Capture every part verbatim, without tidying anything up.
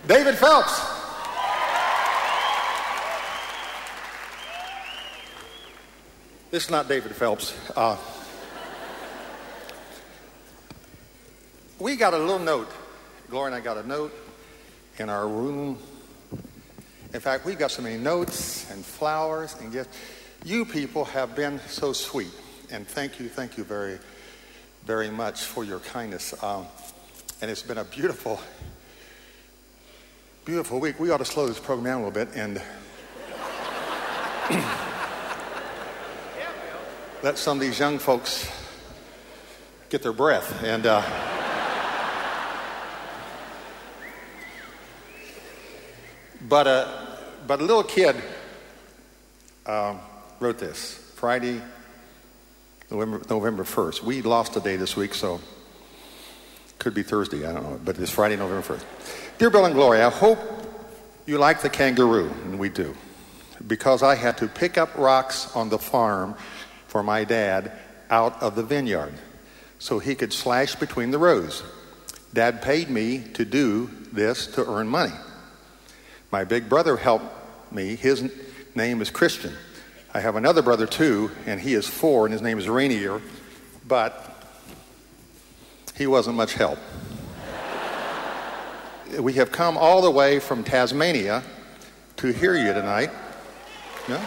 David Phelps. This is not David Phelps. Uh, we got a little note. Gloria and I got a note in our room. In fact, we got so many notes and flowers and gifts. You people have been so sweet. And thank you, thank you very, very much for your kindness. Um, and it's been a beautiful, beautiful week. We ought to slow this program down a little bit and let some of these young folks get their breath. And uh, but uh, but a little kid uh, wrote this Friday, November November first. We lost a day this week, so could be Thursday. I don't know, but it's Friday, November first. Dear Bill and Gloria, I hope you like the kangaroo, and we do, because I had to pick up rocks on the farm for my dad out of the vineyard so he could slash between the rows. Dad paid me to do this to earn money. My big brother helped me. His name is Christian. I have another brother too, and he is four, and his name is Rainier, but he wasn't much help. We have come all the way from Tasmania to hear you tonight. Yeah.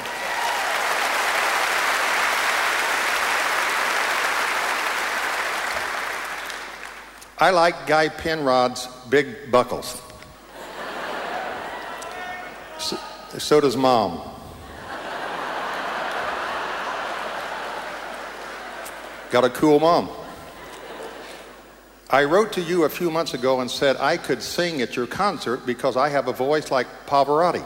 I like Guy Penrod's big buckles. So, so does Mom. Got a cool mom. I wrote to you a few months ago and said I could sing at your concert because I have a voice like Pavarotti.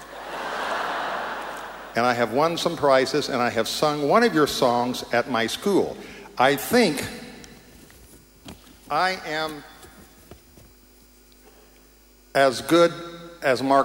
And I have won some prizes, and I have sung one of your songs at my school. I think I am as good as Mark